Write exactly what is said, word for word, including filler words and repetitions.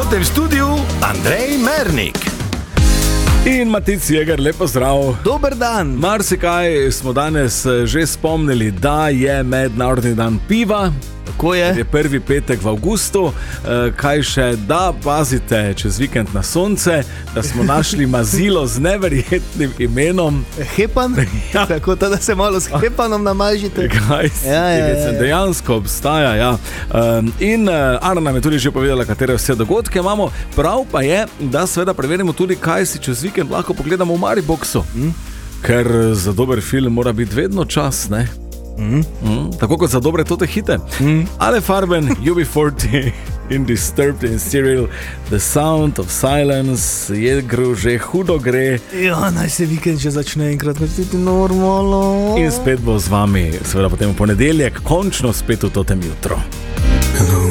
športnem studiu Andrej Mernik. In Matic Jeger, lepo zdrav. Dober dan. Marsikaj smo danes že spomnili, da je mednarodni dan piva. Tako je. Je prvi petek v avgustu. Kaj še, da pazite čez vikend na sonce, da smo našli mazilo z neverjetnim imenom. Hepan? Ja. Tako da se malo s hepanom namažite. Kaj si, ja, ja, ja. Dejansko obstaja, ja. In Ana nam je tudi že povedala, katere vse dogodke imamo. Prav pa je, da seveda preverimo tudi, kaj si čez vikend lahko pogledamo v Mariboxu. Mm. Ker za dober film mora biti vedno čas, ne? Mm. Mm. Tako kot za dobre tote hite. Mm. Ale Farben, U B forty in Disturbed in Cyril, The Sound of Silence, je gre, že hudo gre. Ja, naj se vikend že začne enkrat narediti normalno. In spet bo z vami, seveda potem v ponedeljek, končno spet v totem jutro.